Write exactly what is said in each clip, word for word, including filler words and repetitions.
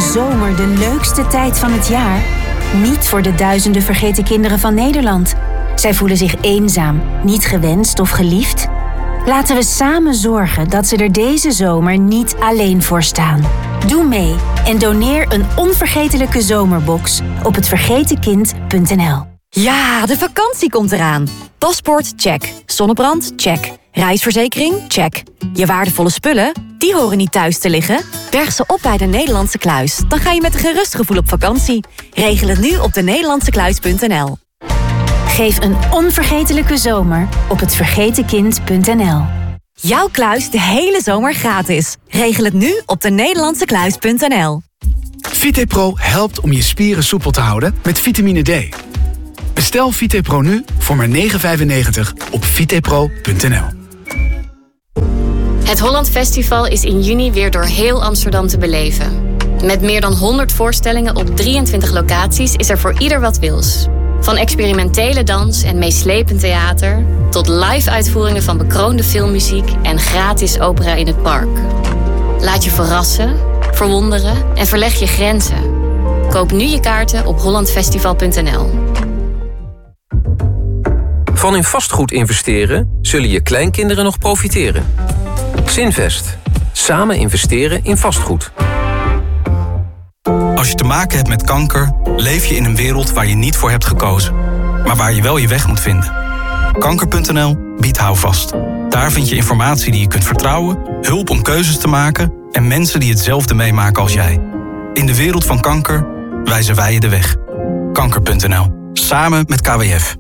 zomer de leukste tijd van het jaar? Niet voor de duizenden vergeten kinderen van Nederland. Zij voelen zich eenzaam, niet gewenst of geliefd. Laten we samen zorgen dat ze er deze zomer niet alleen voor staan. Doe mee en doneer een onvergetelijke zomerbox op het vergeten kind punt n l. Ja, de vakantie komt eraan. Paspoort, check. Zonnebrand, check. Reisverzekering, check. Je waardevolle spullen, die horen niet thuis te liggen. Berg ze op bij de Nederlandse Kluis. Dan ga je met een gerust gevoel op vakantie. Regel het nu op de Nederlandse Kluis punt n l. Geef een onvergetelijke zomer op het vergeten kind punt n l. Jouw kluis de hele zomer gratis. Regel het nu op de Nederlandse Kluis punt n l. VitePro helpt om je spieren soepel te houden met vitamine D. Bestel VitePro nu voor maar negen vijfennegentig op vitepro punt n l. Het Holland Festival is in juni weer door heel Amsterdam te beleven. Met meer dan honderd voorstellingen op drieëntwintig locaties is er voor ieder wat wils. Van experimentele dans en meeslepend theater tot live-uitvoeringen van bekroonde filmmuziek en gratis opera in het park. Laat je verrassen, verwonderen en verleg je grenzen. Koop nu je kaarten op holland festival punt n l. Van in vastgoed investeren zullen je kleinkinderen nog profiteren. Zinvest. Samen investeren in vastgoed. Als je te maken hebt met kanker, leef je in een wereld waar je niet voor hebt gekozen. Maar waar je wel je weg moet vinden. kanker punt n l biedt houvast. Daar vind je informatie die je kunt vertrouwen, hulp om keuzes te maken en mensen die hetzelfde meemaken als jij. In de wereld van kanker wijzen wij je de weg. kanker punt n l. Samen met K W F.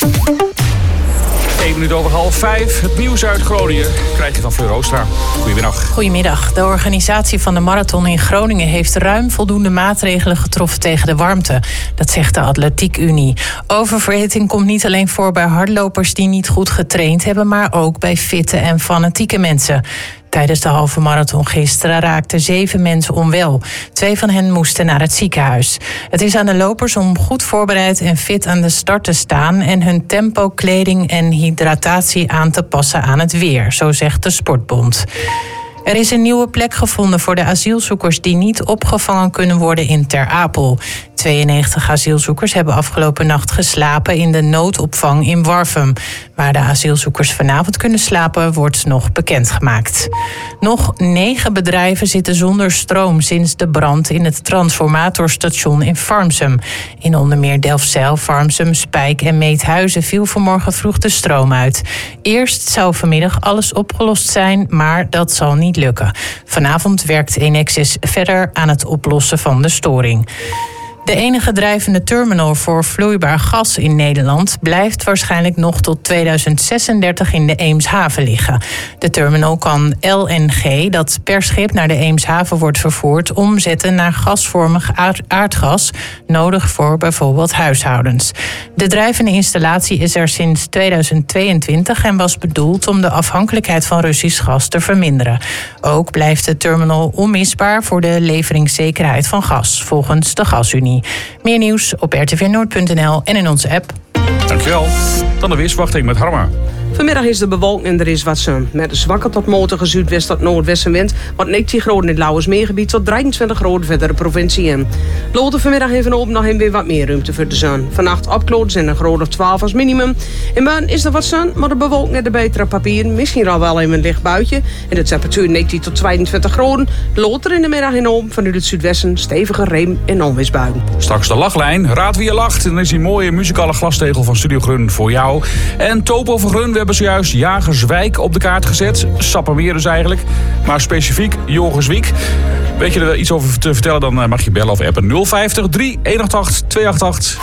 één minuut over half vijf. Het nieuws uit Groningen krijg je van Fleur Oostra. Goedemiddag. Goedemiddag. De organisatie van de marathon in Groningen heeft ruim voldoende maatregelen getroffen tegen de warmte. Dat zegt de Atletiek Unie. Oververhitting komt niet alleen voor bij hardlopers die niet goed getraind hebben, maar ook bij fitte en fanatieke mensen. Tijdens de halve marathon gisteren raakten zeven mensen onwel. Twee van hen moesten naar het ziekenhuis. Het is aan de lopers om goed voorbereid en fit aan de start te staan en hun tempo, kleding en hydratatie aan te passen aan het weer, zo zegt de Sportbond. Er is een nieuwe plek gevonden voor de asielzoekers die niet opgevangen kunnen worden in Ter Apel. tweeënnegentig asielzoekers hebben afgelopen nacht geslapen in de noodopvang in Warffum. Waar de asielzoekers vanavond kunnen slapen, wordt nog bekendgemaakt. Nog negen bedrijven zitten zonder stroom sinds de brand in het transformatorstation in Farmsum. In onder meer Delfzijl, Farmsum, Spijk en Meethuizen viel vanmorgen vroeg de stroom uit. Eerst zou vanmiddag alles opgelost zijn, maar dat zal niet lukken. Vanavond werkt Enexis verder aan het oplossen van de storing. De enige drijvende terminal voor vloeibaar gas in Nederland blijft waarschijnlijk nog tot tweeduizend zesendertig in de Eemshaven liggen. De terminal kan L N G, dat per schip naar de Eemshaven wordt vervoerd, omzetten naar gasvormig aardgas, nodig voor bijvoorbeeld huishoudens. De drijvende installatie is er sinds tweeduizend tweeëntwintig en was bedoeld om de afhankelijkheid van Russisch gas te verminderen. Ook blijft de terminal onmisbaar voor de leveringszekerheid van gas, volgens de Gasunie. Meer nieuws op r t v noord punt n l en in onze app. Dankjewel. Dan de weersverwachting met Harma. Vanmiddag is de bewolking en er is wat zon. Met een zwakke tot matige zuidwest tot noordwestenwind. Wat negentien graden in het Lauwersmeergebied tot drieëntwintig graden verder de provincie in. Loten vanmiddag even op nog even weer wat meer ruimte voor de zon. Vannacht opkloot zijn een graad of twaalf als minimum. In Muiden is er wat zon, maar de bewolking en de betere papier. Misschien al wel even een licht buitje. En de temperatuur negentien tot tweeëntwintig graden. Loter in de middag in om vanuit het zuidwesten stevige reem- en onweersbuien. Straks de lachlijn. Raad wie je lacht. En dan is die mooie muzikale glastegel van Studio Grun voor jou. En Topo van Grun. We hebben zojuist Jagerswijk op de kaart gezet. Sappermeer dus eigenlijk. Maar specifiek Jogerswiek. Weet je er iets over te vertellen, dan mag je bellen of appen nul vijftig, drie eenentachtig, tweeënachtig.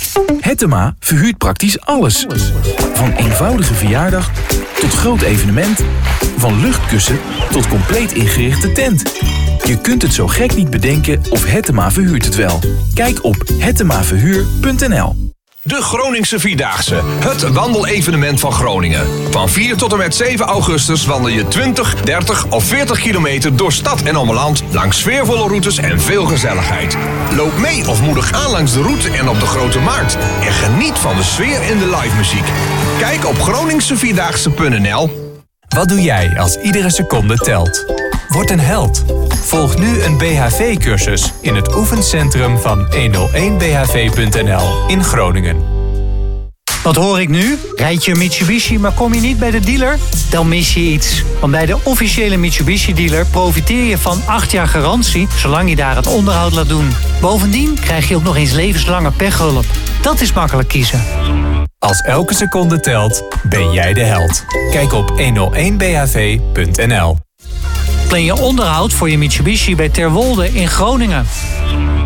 Hettema verhuurt praktisch alles. Van eenvoudige verjaardag tot groot evenement. Van luchtkussen tot compleet ingerichte tent. Je kunt het zo gek niet bedenken of Hettema verhuurt het wel. Kijk op hettema verhuur punt n l. De Groningse Vierdaagse, het wandelevenement van Groningen. Van vier tot en met zeven augustus wandel je twintig, dertig of veertig kilometer door stad en omland... langs sfeervolle routes en veel gezelligheid. Loop mee of moedig aan langs de route en op de Grote Markt. En geniet van de sfeer in de live muziek. Kijk op groningse vierdaagse punt n l. Wat doe jij als iedere seconde telt? Word een held. Volg nu een B H V-cursus in het oefencentrum van honderdéén B H V punt n l in Groningen. Wat hoor ik nu? Rijd je een Mitsubishi, maar kom je niet bij de dealer? Dan mis je iets. Want bij de officiële Mitsubishi-dealer profiteer je van acht jaar garantie, zolang je daar het onderhoud laat doen. Bovendien krijg je ook nog eens levenslange pechhulp. Dat is makkelijk kiezen. Als elke seconde telt, ben jij de held. Kijk op honderdéén B H V punt n l. Plan je onderhoud voor je Mitsubishi bij Terwolde in Groningen.